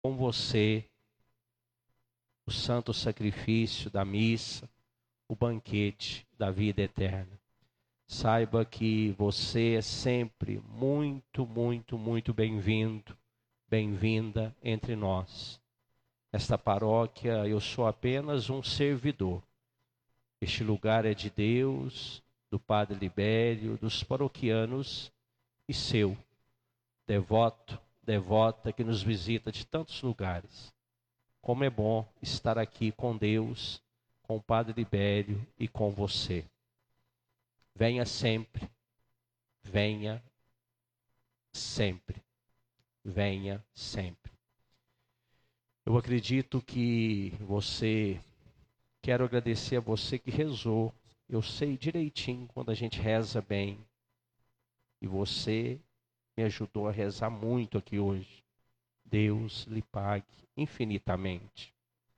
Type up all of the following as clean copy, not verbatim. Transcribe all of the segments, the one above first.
com você o santo sacrifício da missa, o banquete da vida eterna. Saiba que você é sempre muito, muito, muito bem-vindo, bem-vinda entre nós. Esta paróquia, eu sou apenas um servidor. Este lugar é de Deus, do Padre Libério, dos paroquianos e seu, devoto, devota que nos visita de tantos lugares. Como é bom estar aqui com Deus, com o Padre Libério e com você. Venha sempre, venha sempre, venha sempre. Eu acredito que quero agradecer a você que rezou. Eu sei direitinho quando a gente reza bem. E você me ajudou a rezar muito aqui hoje. Deus lhe pague infinitamente.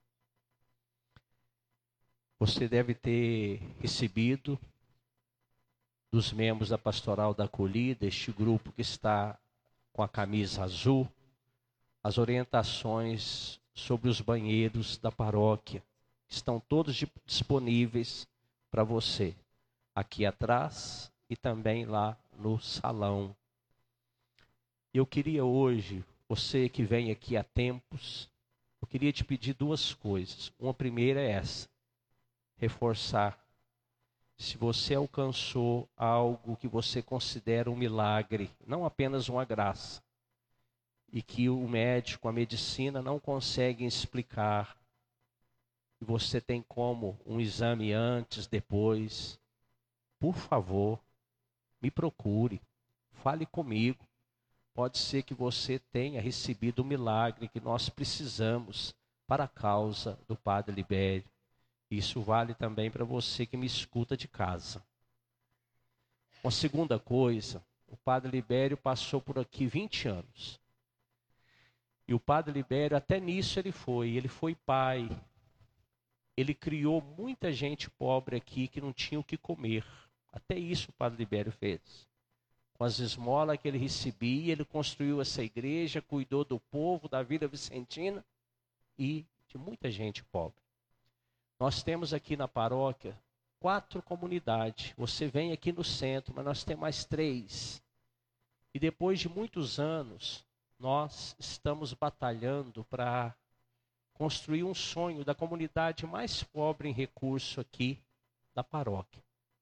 Você deve ter recebido dos membros da Pastoral da Acolhida, este grupo que está com a camisa azul, as orientações sobre os banheiros da paróquia. Estão todos disponíveis para você, aqui atrás e também lá no salão. Eu queria hoje, você que vem aqui há tempos, eu queria te pedir duas coisas. Uma primeira é essa, reforçar. Se você alcançou algo que você considera um milagre, não apenas uma graça, e que o médico, a medicina não conseguem explicar, e você tem como um exame antes, depois, por favor, me procure, fale comigo. Pode ser que você tenha recebido o milagre que nós precisamos para a causa do Padre Libério. Isso vale também para você que me escuta de casa. Uma segunda coisa, o Padre Libério passou por aqui 20 anos. E o Padre Libério, até nisso ele foi pai. Ele criou muita gente pobre aqui que não tinha o que comer. Até isso o Padre Libério fez. Com as esmolas que ele recebia, ele construiu essa igreja, cuidou do povo, da Vila Vicentina e de muita gente pobre. Nós temos aqui na paróquia 4 comunidades. Você vem aqui no centro, mas nós temos mais 3. E depois de muitos anos, nós estamos batalhando para construir um sonho da comunidade mais pobre em recurso aqui da paróquia.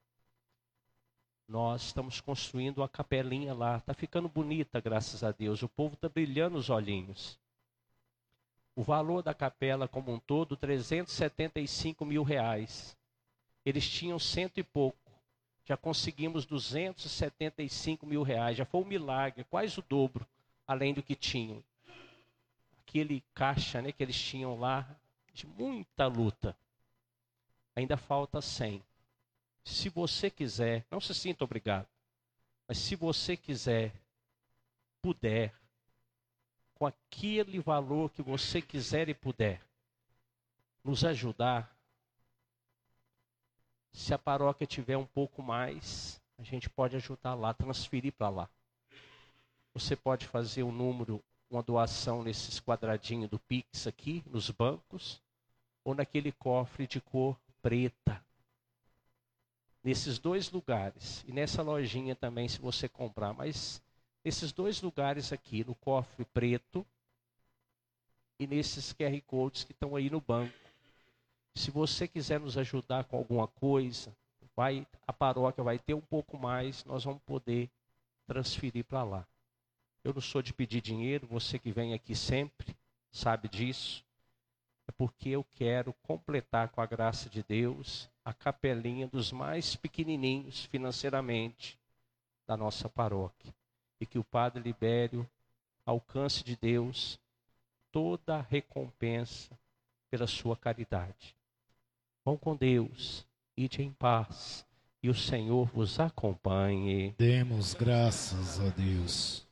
Nós estamos construindo uma capelinha lá. Está ficando bonita, graças a Deus. O povo está brilhando os olhinhos. O valor da capela como um todo, R$375 mil. Eles tinham 100 e pouco. Já conseguimos R$275 mil. Já foi um milagre, quase o dobro, além do que tinham. Aquele caixa, né, que eles tinham lá, de muita luta. Ainda falta 100. Se você quiser, não se sinta obrigado, mas se você quiser, puder, com aquele valor que você quiser e puder, nos ajudar, se a paróquia tiver um pouco mais, a gente pode ajudar lá, transferir para lá. Você pode fazer um número, uma doação nesses quadradinhos do Pix aqui, nos bancos, ou naquele cofre de cor preta. Nesses 2 lugares, e nessa lojinha também, se você comprar, mas nesses 2 lugares aqui, no cofre preto, e nesses QR Codes que estão aí no banco. Se você quiser nos ajudar com alguma coisa, a paróquia vai ter um pouco mais, nós vamos poder transferir para lá. Eu não sou de pedir dinheiro, você que vem aqui sempre sabe disso. É porque eu quero completar com a graça de Deus a capelinha dos mais pequenininhos financeiramente da nossa paróquia. E que o Padre Libério alcance de Deus toda a recompensa pela sua caridade. Vão com Deus, ide em paz, e o Senhor vos acompanhe. Demos graças a Deus.